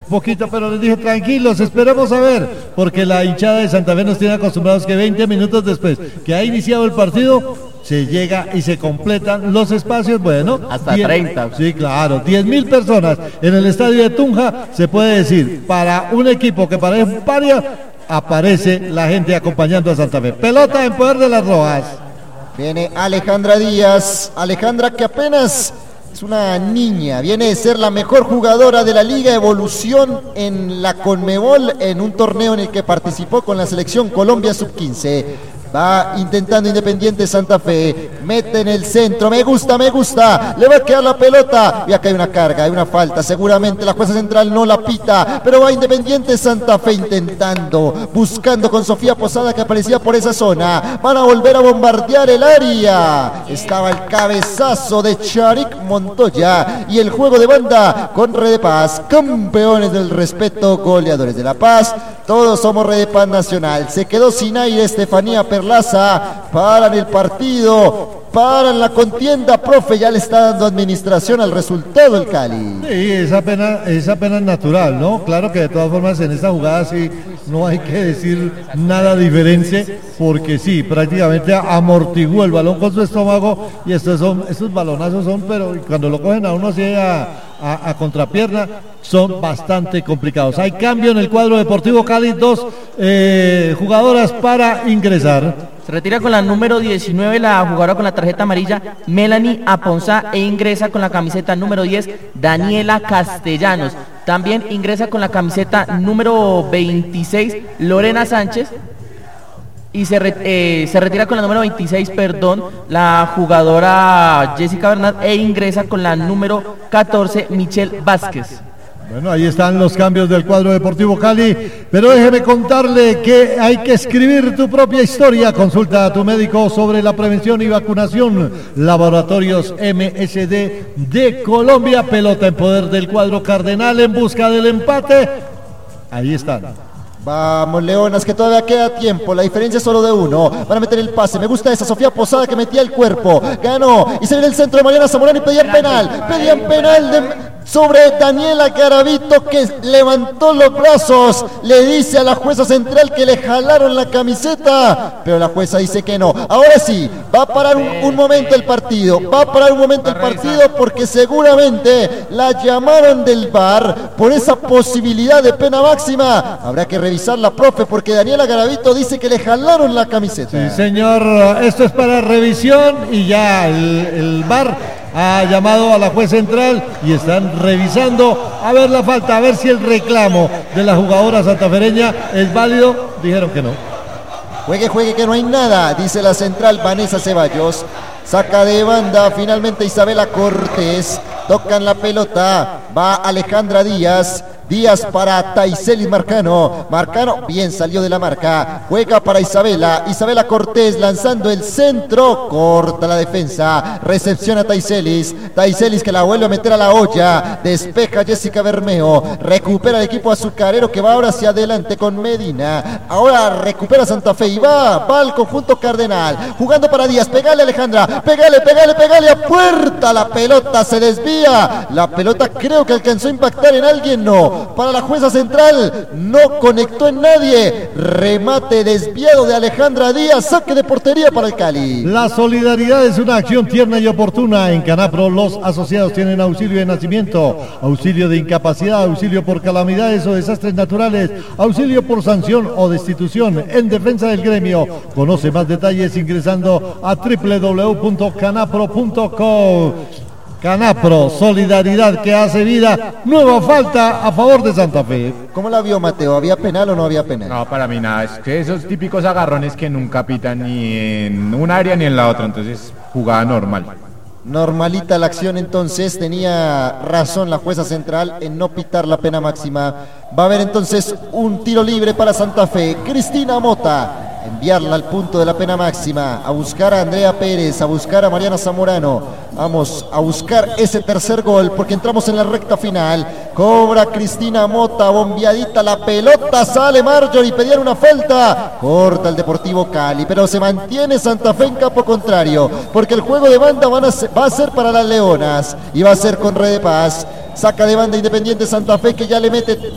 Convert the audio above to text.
poquito, pero les dije, tranquilos, esperemos a ver, porque la hinchada de Santa Fe nos tiene acostumbrados que 20 minutos después que ha iniciado el partido, se llega y se completan los espacios, bueno. Hasta 30. Sí, claro, 10.000 personas en el estadio de Tunja, se puede decir, para un equipo que parece un paria, aparece la gente acompañando a Santa Fe. Pelota en poder de las Rojas. Viene Alejandra Díaz, Alejandra que apenas es una niña, viene de ser la mejor jugadora de la Liga Evolución en la Conmebol, en un torneo en el que participó con la selección Colombia Sub-15. Va intentando Independiente Santa Fe, mete en el centro, me gusta, le va a quedar la pelota, y acá hay una carga, hay una falta, seguramente la jueza central no la pita, pero va Independiente Santa Fe intentando, buscando con Sofía Posada que aparecía por esa zona, van a volver a bombardear el área, estaba el cabezazo de Charik Montoya, y el juego de banda con Red de Paz, campeones del respeto, goleadores de La Paz, todos somos Red de Paz Nacional, se quedó sin aire Estefanía Perlaza, paran el partido, paran la contienda, profe, ya le está dando administración al resultado el Cali. Sí, es apenas natural, ¿no? Claro que de todas formas en esta jugada sí no hay que decir nada diferente, porque sí, prácticamente amortiguó el balón con su estómago, y estos balonazos son, pero cuando lo cogen a uno así a contrapierna, son bastante complicados. Hay cambio en el cuadro Deportivo Cali, 2 jugadoras para ingresar. Se retira con la número 19 la jugadora con la tarjeta amarilla Melanie Aponzá, e ingresa con la camiseta número 10 Daniela Castellanos. También ingresa con la camiseta número 26 Lorena Sánchez, y se retira con la número 26, la jugadora Jessica Bernat, e ingresa con la número 14 Michelle Vázquez. Bueno, ahí están los cambios del cuadro Deportivo Cali, pero déjeme contarle que hay que escribir tu propia historia. Consulta a tu médico sobre la prevención y vacunación. Laboratorios MSD de Colombia. Pelota en poder del cuadro cardenal en busca del empate. Ahí están. Vamos, Leonas, que todavía queda tiempo, la diferencia es solo de 1, van a meter el pase, me gusta esa Sofía Posada que metía el cuerpo, ganó, y se viene el centro de Mariana Zamorano y pedían penal sobre Daniela Garavito, que levantó los brazos, le dice a la jueza central que le jalaron la camiseta, pero la jueza dice que no. Ahora sí, va a parar un momento el partido, porque seguramente la llamaron del VAR por esa posibilidad de pena máxima. Habrá que revisarla, profe, porque Daniela Garavito dice que le jalaron la camiseta. Sí, señor, esto es para revisión, y ya el VAR ha llamado a la juez central y están revisando a ver la falta, a ver si el reclamo de la jugadora santafereña es válido. Dijeron que no. Juegue que no hay nada, dice la central Vanessa Ceballos. Saca de banda finalmente Isabela Cortés, tocan la pelota, va Alejandra Díaz para Taicelis Marcano, bien salió de la marca, juega para Isabela Cortés lanzando el centro, corta la defensa, recepciona Taicelis que la vuelve a meter a la olla, despeja Jessica Bermeo, recupera el equipo azucarero que va ahora hacia adelante con Medina, ahora recupera Santa Fe y va al conjunto cardenal, jugando para Díaz, pegale Alejandra, pegale a puerta, la pelota se desvía, la pelota creo que alcanzó a impactar en alguien, no, para la jueza central, no conectó en nadie, remate desviado de Alejandra Díaz, saque de portería para el Cali. La solidaridad es una acción tierna y oportuna. En Canapro los asociados tienen auxilio de nacimiento, auxilio de incapacidad, auxilio por calamidades o desastres naturales, auxilio por sanción o destitución en defensa del gremio. Conoce más detalles ingresando a www.canapro.co. Canapro, solidaridad que hace vida. Nueva falta a favor de Santa Fe. ¿Cómo la vio, Mateo? ¿Había penal o no había penal? No, para mí nada. Es que esos típicos agarrones que nunca pitan ni en un área ni en la otra. Entonces, jugada normal. Normalita la acción, entonces tenía razón la jueza central en no pitar la pena máxima. Va a haber entonces un tiro libre para Santa Fe. Cristina Mota, enviarla al punto de la pena máxima, a buscar a Andrea Pérez, a buscar a Mariana Zamorano. Vamos a buscar ese tercer gol porque entramos en la recta final. Cobra Cristina Mota, bombeadita la pelota, sale Marjorie, pedían una falta. Corta el Deportivo Cali, pero se mantiene Santa Fe en campo contrario porque el juego de banda va a ser para las Leonas y va a ser con Red de Paz. Saca de banda Independiente Santa Fe que ya le mete